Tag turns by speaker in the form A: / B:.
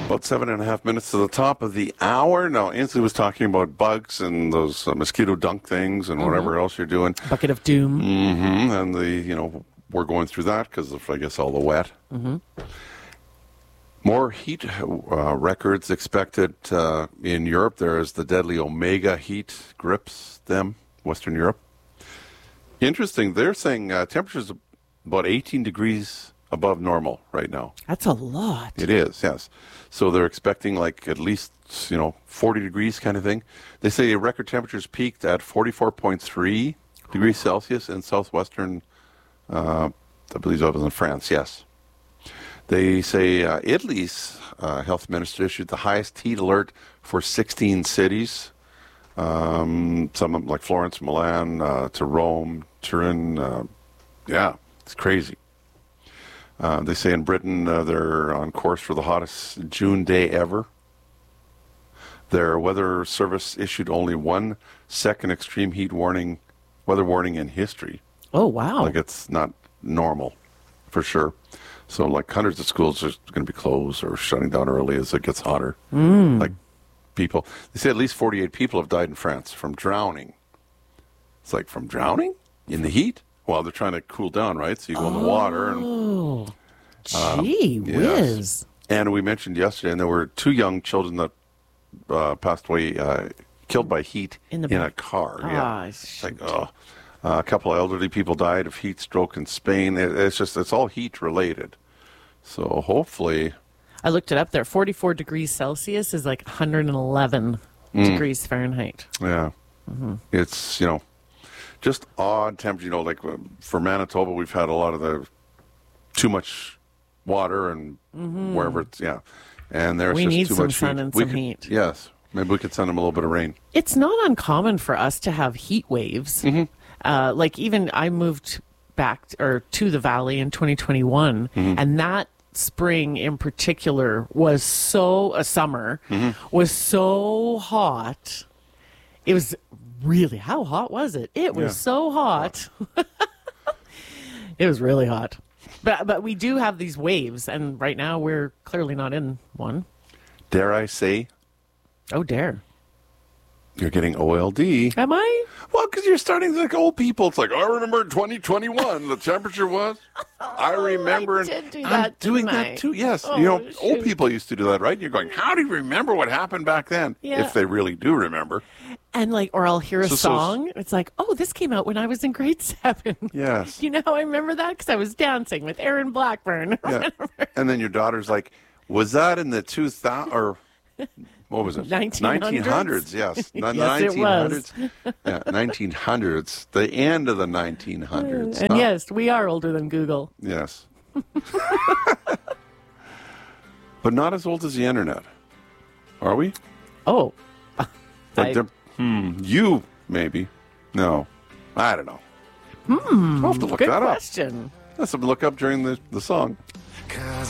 A: About 7.5 minutes to the top of the hour. Now, Ainsley was talking about bugs and those mosquito dunk things and whatever else you're doing.
B: Bucket of doom.
A: Mm-hmm. And we're going through that because of, I guess, all the wet. Mm-hmm. More heat records expected in Europe. There is the deadly Omega heat grips them, Western Europe. Interesting. They're saying temperatures about 18 degrees above normal right now.
B: That's a lot.
A: It is, yes. So they're expecting like at least, 40 degrees kind of thing. They say record temperatures peaked at 44.3 degrees Celsius in southwestern, I believe that was in France, yes. They say Italy's health minister issued the highest heat alert for 16 cities. Some of them like Florence, Milan, to Rome, Turin. It's crazy. They say in Britain they're on course for the hottest June day ever. Their weather service issued only 1 second extreme heat weather warning in history.
B: Oh, wow.
A: Like it's not normal, for sure. So like hundreds of schools are going to be closed or shutting down early as it gets hotter. Like they say at least 48 people have died in France from drowning. It's like, from drowning? In the heat? Well, they're trying to cool down, right? So you go in the water.
B: Oh, gee whiz.
A: Yes. And we mentioned yesterday, and there were 2 young children that passed away, killed by heat in a car. It's like, a couple of elderly people died of heat stroke in Spain. It's all heat related. So hopefully...
B: I looked it up there. 44 degrees Celsius is like 111 degrees Fahrenheit.
A: Yeah. Mm-hmm. It's, just odd temperature. Like for Manitoba, we've had a lot of the too much water and wherever it's, And there's
B: we
A: just
B: need
A: too
B: some
A: much
B: sun
A: heat.
B: and some heat.
A: Yes. Maybe we could send them a little bit of rain.
B: It's not uncommon for us to have heat waves. Like even I moved back to the valley in 2021, and that spring in particular was summer was so hot. It was really, how hot was it? It was so hot. It was really hot. But we do have these waves, and right now we're clearly not in one.
A: Dare I say?
B: Oh, dare.
A: You're getting OLD.
B: Am I?
A: Well, because you're starting like old people. It's like, I remember in 2021, the temperature was. I remember.
B: I did do that,
A: I'm doing
B: didn't
A: that
B: I?
A: too. Yes.
B: Oh,
A: Old people used to do that, right? And you're going, how do you remember what happened back then?
B: Yeah.
A: If they really do remember.
B: And or I'll hear a song. It's like, oh, this came out when I was in grade 7.
A: Yes.
B: You know how I remember that? Because I was dancing with Aaron Blackburn.
A: Yeah. And then your daughter's like, was that in the 2000 or what was it?
B: 1900s?
A: Yes.
B: Yes, it was.
A: 1900s. The end of the 1900s.
B: And yes, we are older than Google.
A: Yes. But not as old as the internet. Are we?
B: Oh.
A: You, maybe. No. I don't know. I'll have to look
B: Good
A: that
B: question.
A: up. That's something to look up during the song.